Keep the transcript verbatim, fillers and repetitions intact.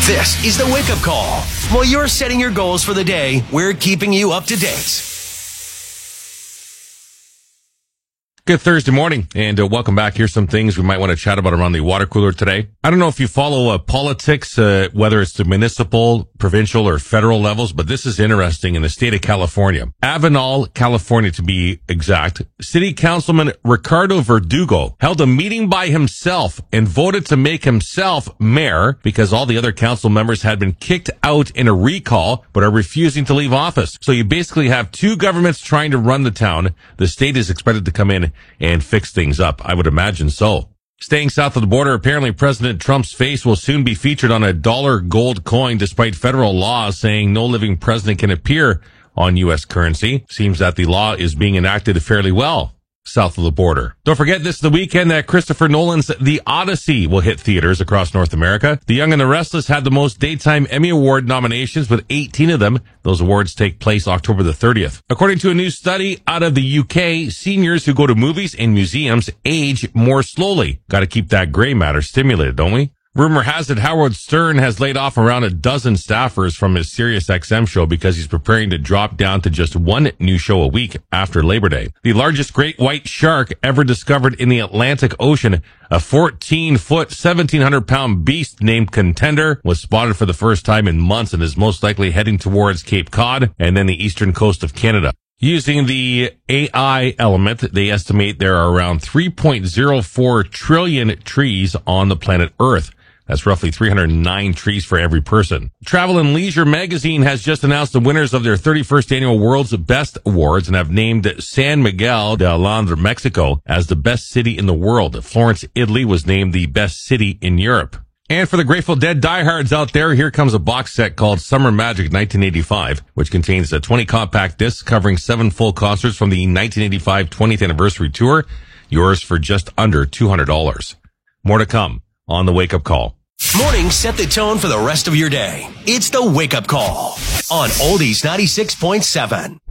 This is the Wake Up Call. While you're setting your goals for the day, we're keeping you up to date. Good Thursday morning, and uh, welcome back. Here's some things we might want to chat about around the water cooler today. I don't know if you follow uh, politics, uh, whether it's the municipal, provincial, or federal levels, but this is interesting in the state of California. Avenal, California to be exact, City Councilman Ricardo Verdugo held a meeting by himself and voted to make himself mayor because all the other council members had been kicked out in a recall but are refusing to leave office. So you basically have two governments trying to run the town. The state is expected to come in and fix things up. I would imagine so. Staying south of the border, apparently President Trump's face will soon be featured on a dollar gold coin despite federal laws saying no living president can appear on U S currency. Seems that the law is being enacted fairly well south of the border. Don't forget, this is the weekend that Christopher Nolan's The Odyssey will hit theaters across North America. The Young and the Restless had the most daytime Emmy Award nominations with eighteen of them. Those awards take place October the thirtieth. According to a new study out of the U K, seniors who go to movies and museums age more slowly. Got to keep that gray matter stimulated, don't we? Rumor has it Howard Stern has laid off around a dozen staffers from his Sirius X M show because he's preparing to drop down to just one new show a week after Labor Day. The largest great white shark ever discovered in the Atlantic Ocean, a fourteen-foot, seventeen hundred pound beast named Contender, was spotted for the first time in months and is most likely heading towards Cape Cod and then the eastern coast of Canada. Using the A I element, they estimate there are around three point zero four trillion trees on the planet Earth. That's roughly three hundred nine trees for every person. Travel and Leisure magazine has just announced the winners of their thirty-first annual World's Best Awards and have named San Miguel de Allende, Mexico, as the best city in the world. Florence, Italy was named the best city in Europe. And for the Grateful Dead diehards out there, here comes a box set called Summer Magic nineteen eighty-five, which contains a twenty compact discs covering seven full concerts from the nineteen eighty-five twentieth anniversary tour. Yours for just under two hundred dollars. More to come on the Wake Up Call. Mornings set the tone for the rest of your day. It's the Wake Up Call on Oldies ninety-six point seven.